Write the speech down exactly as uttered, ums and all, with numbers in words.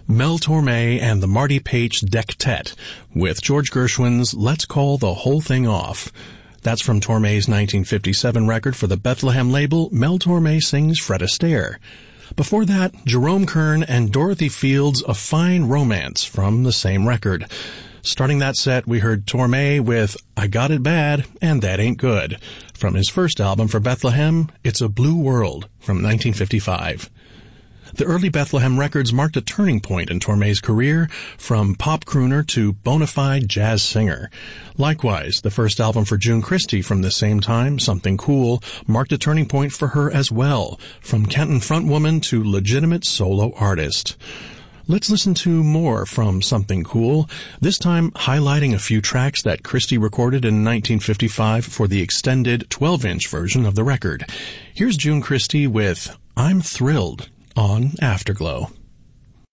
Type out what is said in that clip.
Mel Torme and the Marty Paich Dectet with George Gershwin's Let's Call the Whole Thing Off. That's from Torme's nineteen fifty-seven record for the Bethlehem label, Mel Torme Sings Fred Astaire. Before that, Jerome Kern and Dorothy Fields' A Fine Romance from the same record. Starting that set, we heard Torme with I Got It Bad and That Ain't Good from his first album for Bethlehem, It's a Blue World from nineteen fifty-five. The early Bethlehem records marked a turning point in Torme's career, from pop crooner to bona fide jazz singer. Likewise, the first album for June Christy from the same time, Something Cool, marked a turning point for her as well, from Kenton frontwoman to legitimate solo artist. Let's listen to more from Something Cool, this time highlighting a few tracks that Christy recorded in nineteen fifty-five for the extended twelve-inch version of the record. Here's June Christy with I'm Thrilled on Afterglow.